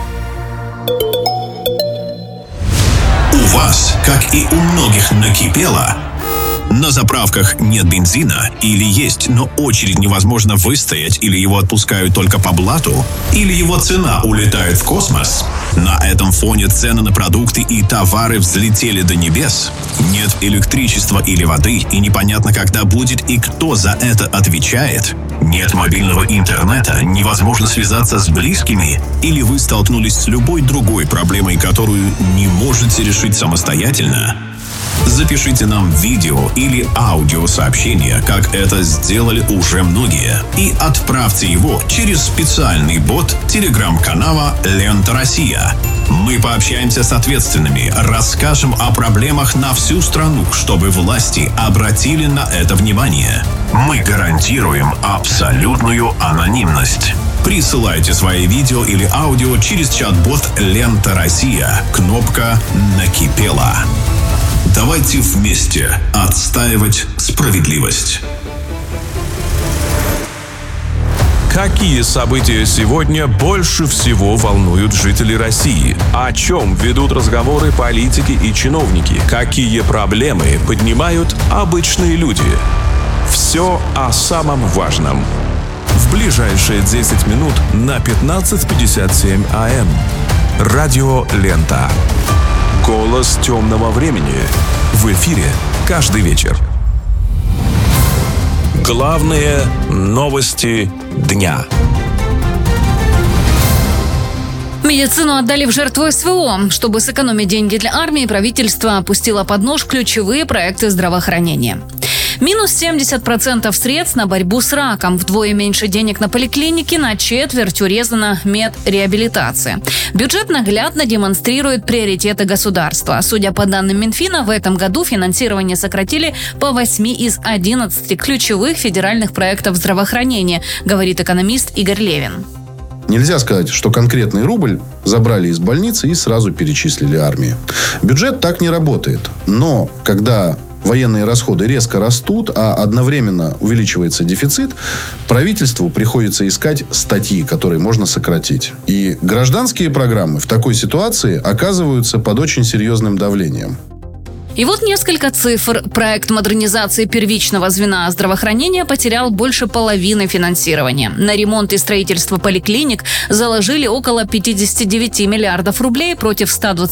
У вас, как и у многих, накипело? На заправках нет бензина, или есть, но очередь невозможно выстоять, или его отпускают только по блату, или его цена улетает в космос. На этом фоне цены на продукты и товары взлетели до небес. Нет электричества или воды, и непонятно, когда будет и кто за это отвечает. Нет мобильного интернета, невозможно связаться с близкими, или вы столкнулись с любой другой проблемой, которую не можете решить самостоятельно. Запишите нам видео или аудиосообщение, как это сделали уже многие, и отправьте его через специальный бот телеграм-канала «Лента Россия». Мы пообщаемся с ответственными, расскажем о проблемах на всю страну, чтобы власти обратили на это внимание. Мы гарантируем абсолютную анонимность. Присылайте свои видео или аудио через чат-бот «Лента Россия». Кнопка «Накипело». Давайте вместе отстаивать справедливость. Какие события сегодня больше всего волнуют жителей России? О чем ведут разговоры политики и чиновники? Какие проблемы поднимают обычные люди? Все о самом важном. В ближайшие 10 минут на 15:57 АМ. Радио «Лента». Голос темного времени. В эфире каждый вечер. Главные новости дня. Медицину отдали в жертву СВО. Чтобы сэкономить деньги для армии, правительство опустило под нож ключевые проекты здравоохранения. Минус 70% средств на борьбу с раком. Вдвое меньше денег на поликлинике, на четверть урезана медреабилитация. Бюджет наглядно демонстрирует приоритеты государства. Судя по данным Минфина, в этом году финансирование сократили по 8 из 11 ключевых федеральных проектов здравоохранения, говорит экономист Игорь Левин. Нельзя сказать, что конкретный рубль забрали из больницы и сразу перечислили армии. Бюджет так не работает. Но когда военные расходы резко растут, а одновременно увеличивается дефицит, правительству приходится искать статьи, которые можно сократить. И гражданские программы в такой ситуации оказываются под очень серьезным давлением. И вот несколько цифр. Проект модернизации первичного звена здравоохранения потерял больше половины финансирования. На ремонт и строительство поликлиник заложили около 59 миллиардов рублей против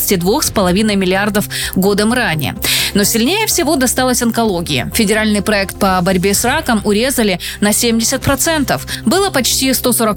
122,5 миллиардов годом ранее. Но сильнее всего досталось онкологии. Федеральный проект по борьбе с раком урезали на 70%. Было почти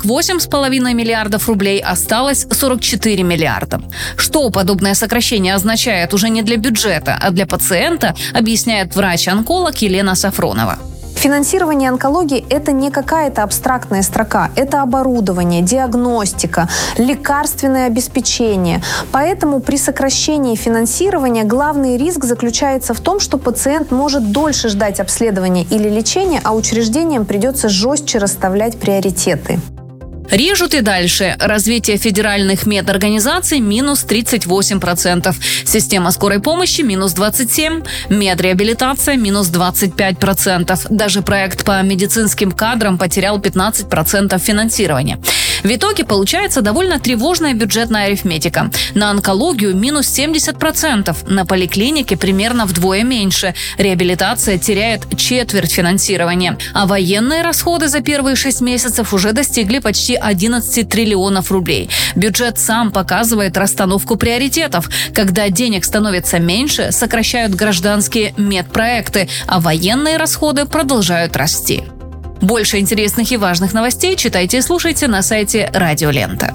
148,5 миллиардов рублей, осталось 44 миллиарда. Что подобное сокращение означает уже не для бюджета, а для пациента, объясняет врач-онколог Елена Сафронова. Финансирование онкологии – это не какая-то абстрактная строка, это оборудование, диагностика, лекарственное обеспечение. Поэтому при сокращении финансирования главный риск заключается в том, что пациент может дольше ждать обследования или лечения, а учреждениям придется жестче расставлять приоритеты. Режут и дальше. Развитие федеральных медорганизаций – минус 38%. Система скорой помощи – минус 27%. Медреабилитация – минус 25%. Даже проект по медицинским кадрам потерял 15% финансирования. В итоге получается довольно тревожная бюджетная арифметика. На онкологию минус 70%, на поликлинике примерно вдвое меньше. Реабилитация теряет четверть финансирования. А военные расходы за первые 6 месяцев уже достигли почти 11 триллионов рублей. Бюджет сам показывает расстановку приоритетов. Когда денег становится меньше, сокращают гражданские медпроекты, а военные расходы продолжают расти. Больше интересных и важных новостей читайте и слушайте на сайте Радио Лента.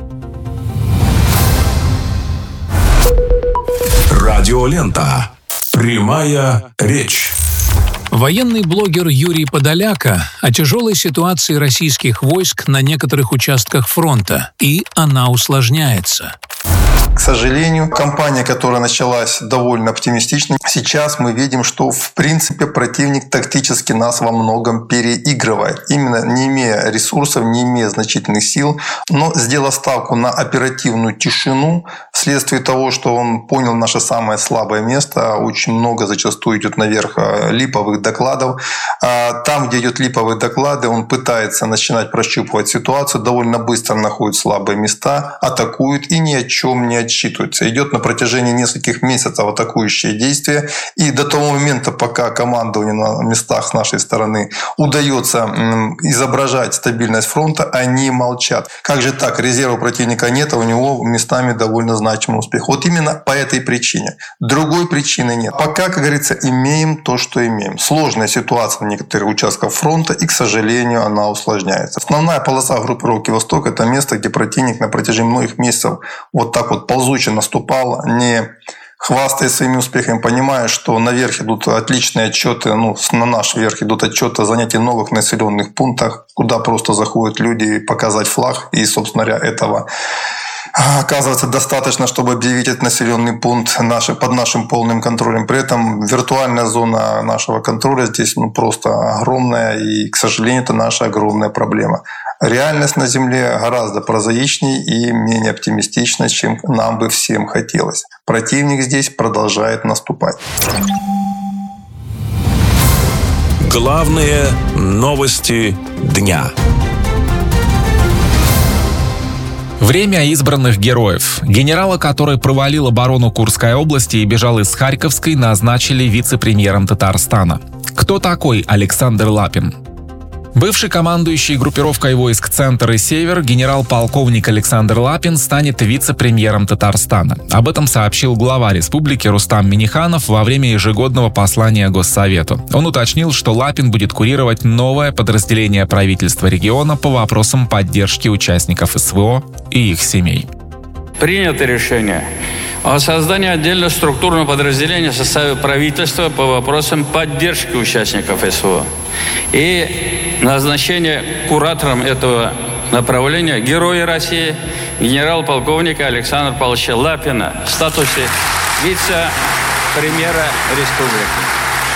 Радио Лента. Прямая речь. Военный блогер Юрий Подоляка о тяжелой ситуации российских войск на некоторых участках фронта. И она усложняется. К сожалению, кампания, которая началась довольно оптимистично, сейчас мы видим, что в принципе противник тактически нас во многом переигрывает. Именно не имея ресурсов, не имея значительных сил, но сделав ставку на оперативную тишину, вследствие того, что он понял наше самое слабое место, очень много зачастую идет наверх липовых докладов. Там, где идут липовые доклады, он пытается начинать прощупывать ситуацию, довольно быстро находит слабые места, атакует и ни о чем не отчитывается. Идет на протяжении нескольких месяцев атакующие действия. И до того момента, пока командованию на местах с нашей стороны удается изображать стабильность фронта, они молчат. Как же так? Резерва противника нет, а у него местами довольно значимый успех. Вот именно по этой причине. Другой причины нет. Пока, как говорится, имеем то, что имеем. Сложная ситуация на некоторых участках фронта, и, к сожалению, она усложняется. Основная полоса группировки «Восток» — это место, где противник на протяжении многих месяцев вот так вот ползуче наступал, не хвастаясь своими успехами, понимая, что наверх идут отличные отчеты, на наш верх идут отчеты о занятии новых населенных пунктах, куда просто заходят люди показать флаг, и, собственно говоря, этого оказывается достаточно, чтобы объявить этот населенный пункт под нашим полным контролем. При этом виртуальная зона нашего контроля здесь просто огромная, и, к сожалению, это наша огромная проблема. Реальность на Земле гораздо прозаичнее и менее оптимистична, чем нам бы всем хотелось. Противник здесь продолжает наступать. Главные новости дня. Время избранных героев. Генерала, который провалил оборону Курской области и бежал из Харьковской, назначили вице-премьером Татарстана. Кто такой Александр Лапин? Бывший командующий группировкой войск «Центр» и «Север» генерал-полковник Александр Лапин станет вице-премьером Татарстана. Об этом сообщил глава республики Рустам Минниханов во время ежегодного послания Госсовету. Он уточнил, что Лапин будет курировать новое подразделение правительства региона по вопросам поддержки участников СВО и их семей. Принято решение о создании отдельного структурного подразделения в составе правительства по вопросам поддержки участников СВО и назначение куратором этого направления Героя России генерал-полковника Александра Павловича Лапина в статусе вице-премьера республики.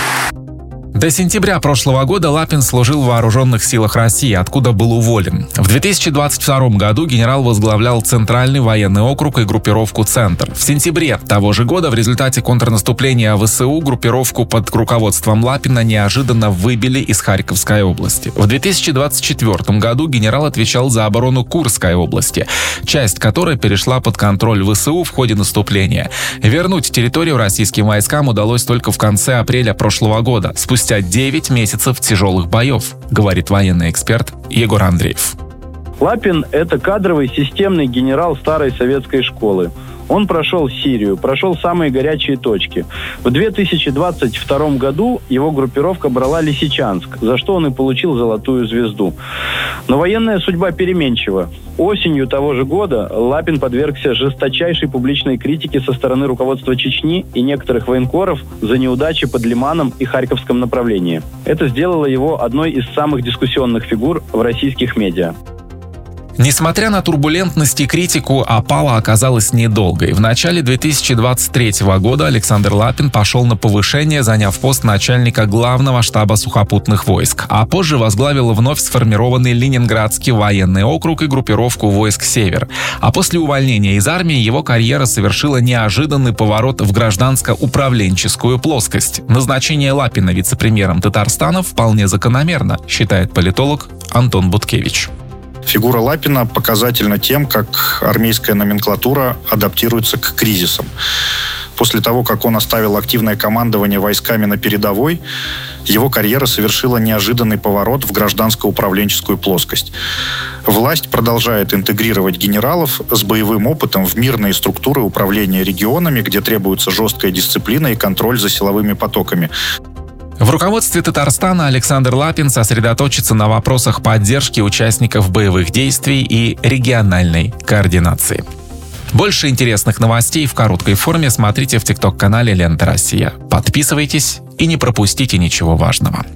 До сентября прошлого года Лапин служил в Вооруженных силах России, откуда был уволен. В 2022 году генерал возглавлял Центральный военный округ и группировку «Центр». В сентябре того же года в результате контрнаступления ВСУ группировку под руководством Лапина неожиданно выбили из Харьковской области. В 2024 году генерал отвечал за оборону Курской области, часть которой перешла под контроль ВСУ в ходе наступления. Вернуть территорию российским войскам удалось только в конце апреля прошлого года, спустя 9 месяцев тяжелых боев, говорит военный эксперт Егор Андреев. Лапин – это кадровый системный генерал старой советской школы. Он прошел Сирию, прошел самые горячие точки. В 2022 году его группировка брала Лисичанск, за что он и получил золотую звезду. Но военная судьба переменчива. Осенью того же года Лапин подвергся жесточайшей публичной критике со стороны руководства Чечни и некоторых военкоров за неудачи под Лиманом и Харьковском направлении. Это сделало его одной из самых дискуссионных фигур в российских медиа. Несмотря на турбулентность и критику, опала оказалась недолгой. В начале 2023 года Александр Лапин пошел на повышение, заняв пост начальника главного штаба сухопутных войск, а позже возглавил вновь сформированный Ленинградский военный округ и группировку войск «Север». А после увольнения из армии его карьера совершила неожиданный поворот в гражданско-управленческую плоскость. Назначение Лапина вице-премьером Татарстана вполне закономерно, считает политолог Антон Буткевич. Фигура Лапина показательна тем, как армейская номенклатура адаптируется к кризисам. После того, как он оставил активное командование войсками на передовой, его карьера совершила неожиданный поворот в гражданско-управленческую плоскость. Власть продолжает интегрировать генералов с боевым опытом в мирные структуры управления регионами, где требуется жесткая дисциплина и контроль за силовыми потоками. В руководстве Татарстана Александр Лапин сосредоточится на вопросах поддержки участников боевых действий и региональной координации. Больше интересных новостей в короткой форме смотрите в ТикТок-канале «Лента Россия». Подписывайтесь и не пропустите ничего важного.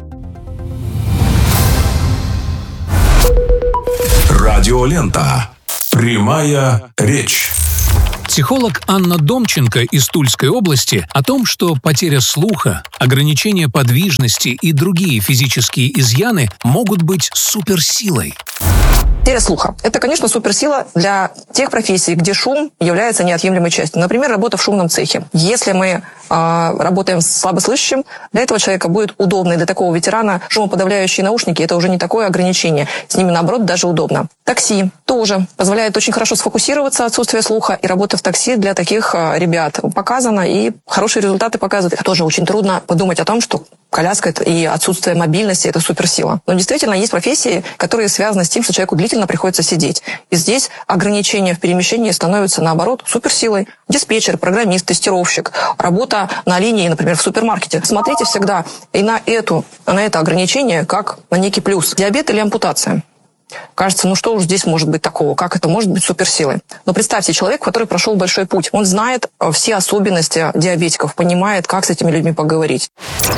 Радиолента. Прямая речь. Психолог Анна Домченко из Тульской области о том, что потеря слуха, ограничение подвижности и другие физические изъяны могут быть суперсилой. Потеря слуха – это, конечно, суперсила для тех профессий, где шум является неотъемлемой частью. Например, работа в шумном цехе. Если мы работаем с слабослышащим, для этого человека будет удобно, и для такого ветерана шумоподавляющие наушники – это уже не такое ограничение. С ними, наоборот, даже удобно. Такси тоже позволяет очень хорошо сфокусироваться, отсутствие слуха, и работа в такси для таких ребят показана, и хорошие результаты показывают. Тоже очень трудно подумать о том, что коляска и отсутствие мобильности – это суперсила. Но действительно есть профессии, которые связаны с тем, что человеку длительно приходится сидеть. И здесь ограничения в перемещении становятся, наоборот, суперсилой. Диспетчер, программист, тестировщик, работа на линии, например, в супермаркете. Смотрите всегда и на это ограничение как на некий плюс. Диабет или ампутация. Кажется, что уж здесь может быть такого, как это может быть суперсилой. Но представьте, человек, который прошел большой путь, он знает все особенности диабетиков, понимает, как с этими людьми поговорить.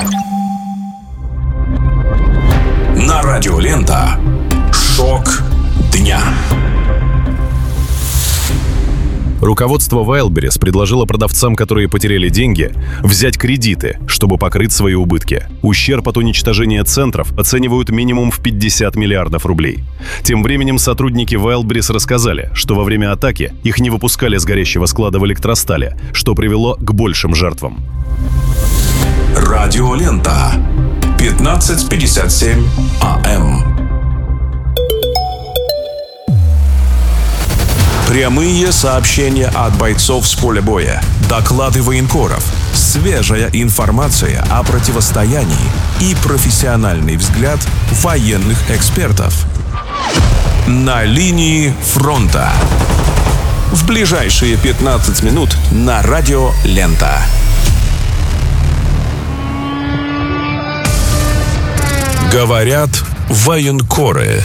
На Радиолента. Шок дня. Руководство Wildberries предложило продавцам, которые потеряли деньги, взять кредиты, чтобы покрыть свои убытки. Ущерб от уничтожения центров оценивают минимум в 50 миллиардов рублей. Тем временем сотрудники Wildberries рассказали, что во время атаки их не выпускали с горящего склада в Электростале, что привело к большим жертвам. Радиолента. 15:57 АМ. Прямые сообщения от бойцов с поля боя, доклады военкоров, свежая информация о противостоянии и профессиональный взгляд военных экспертов. На линии фронта. В ближайшие 15 минут на Радио Лента. Говорят военкоры.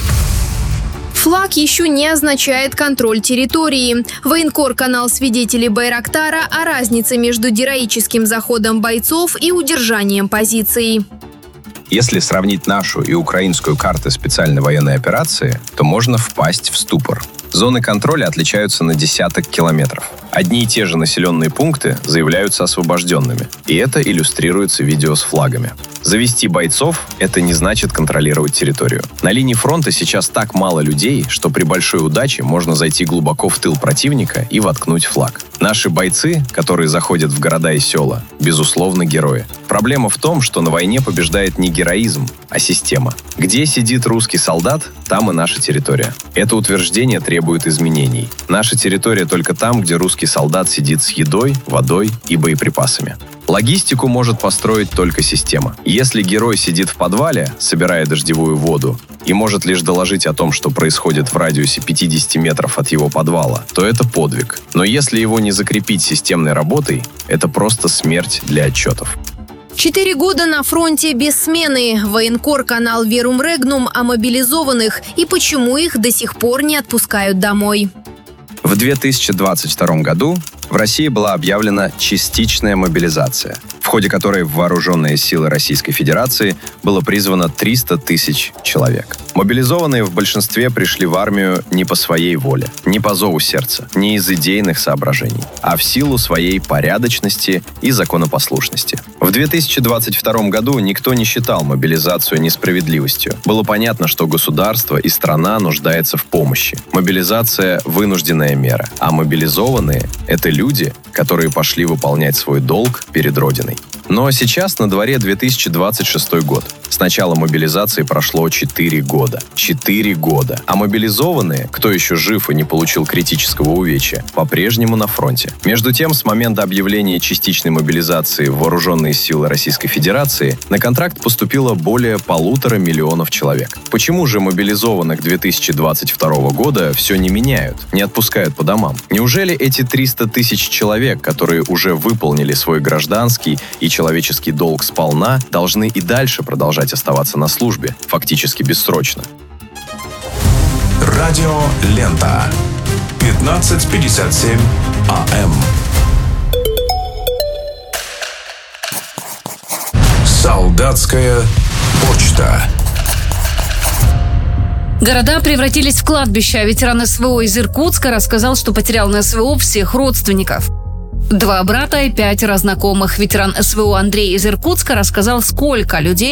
Флаг еще не означает контроль территории. Военкор-канал свидетелей Байрактара о разнице между героическим заходом бойцов и удержанием позиций. Если сравнить нашу и украинскую карты специальной военной операции, то можно впасть в ступор. Зоны контроля отличаются на десяток километров. Одни и те же населенные пункты заявляются освобожденными, и это иллюстрируется видео с флагами. Завести бойцов – это не значит контролировать территорию. На линии фронта сейчас так мало людей, что при большой удаче можно зайти глубоко в тыл противника и воткнуть флаг. Наши бойцы, которые заходят в города и села, безусловно, герои. Проблема в том, что на войне побеждает не героизм, а система. Где сидит русский солдат, там и наша территория. Это утверждение требует изменений. Наша территория только там, где русский солдат сидит с едой, водой и боеприпасами. Логистику может построить только система. Если герой сидит в подвале, собирая дождевую воду, и может лишь доложить о том, что происходит в радиусе 50 метров от его подвала, то это подвиг. Но если его не закрепить системной работой, это просто смерть для отчетов. 4 года на фронте без смены. Военкор-канал Verum Regnum о мобилизованных и почему их до сих пор не отпускают домой. В 2022 году в России была объявлена частичная мобилизация, в ходе которой в вооруженные силы Российской Федерации было призвано 300 тысяч человек. Мобилизованные в большинстве пришли в армию не по своей воле, не по зову сердца, не из идейных соображений, а в силу своей порядочности и законопослушности. В 2022 году никто не считал мобилизацию несправедливостью. Было понятно, что государство и страна нуждаются в помощи. Мобилизация – вынужденная мера, а мобилизованные – это люди, которые пошли выполнять свой долг перед Родиной. Но сейчас на дворе 2026 год. С начала мобилизации прошло 4 года. 4 года. А мобилизованные, кто еще жив и не получил критического увечья, по-прежнему на фронте. Между тем, с момента объявления частичной мобилизации в Вооруженные силы Российской Федерации на контракт поступило более 1,5 миллиона человек. Почему же мобилизованных 2022 года все не меняют, не отпускают по домам? Неужели эти 300 тысяч человек, которые уже выполнили свой гражданский и человеческий долг сполна, должны и дальше продолжать оставаться на службе, фактически бессрочно? Радио Лента. 15:57 АМ. Солдатская почта. Города превратились в кладбища. Ветеран СВО из Иркутска рассказал, что потерял на СВО всех родственников. 2 брата и 5 знакомых. Ветеран СВО Андрей из Иркутска рассказал, сколько людей